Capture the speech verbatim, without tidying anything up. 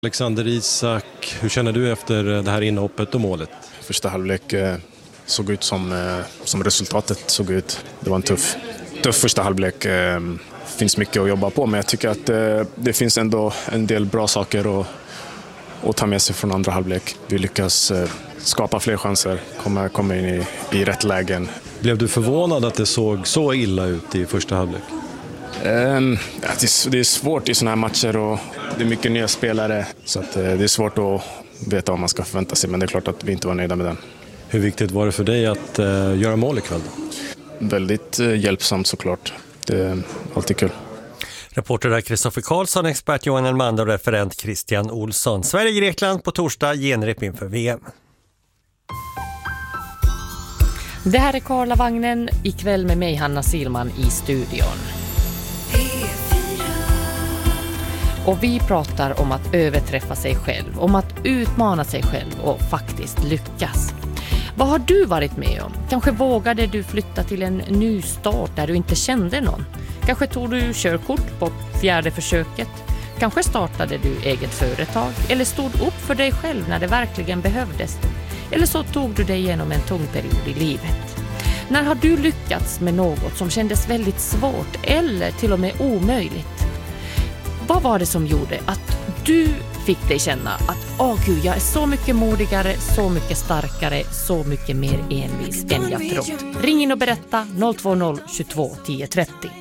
Alexander Isak, hur känner du efter det här inhoppet och målet? Första halvlek eh, såg ut som, eh, som resultatet såg ut. Det var en tuff, tuff första halvlek. Det eh, finns mycket att jobba på, men jag tycker att eh, det finns ändå en del bra saker att, att ta med sig från andra halvlek. Vi lyckas eh, skapa fler chanser, komma, komma in i, i rätt lägen. Blev du förvånad att det såg så illa ut i första halvlek? Um, ja, det, är, det är svårt i såna här matcher och det är mycket nya spelare, så att, uh, det är svårt att veta vad man ska förvänta sig, men det är klart att vi inte var nöjda med den. Hur viktigt var det för dig att uh, göra mål ikväll? Väldigt uh, hjälpsamt såklart. Det är alltid kul. Reporter där Kristoffer Karlsson, expert Johan Elmander och referent Christian Olsson. Sverige-Grekland på torsdag, genrep inför V M. Det här är Karlavagnen, ikväll med mig Hanna Silman i studion. Och vi pratar om att överträffa sig själv, om att utmana sig själv och faktiskt lyckas. Vad har du varit med om? Kanske vågade du flytta till en ny stad där du inte kände någon? Kanske tog du körkort på fjärde försöket? Kanske startade du eget företag? Eller stod upp för dig själv när det verkligen behövdes? Eller så tog du dig igenom en tung period i livet? När har du lyckats med något som kändes väldigt svårt eller till och med omöjligt? Vad var det som gjorde att du fick dig känna att åh gud, jag är så mycket modigare, så mycket starkare, så mycket mer envis än jag trott? Ring in och berätta noll två noll tjugotvå tio trettio.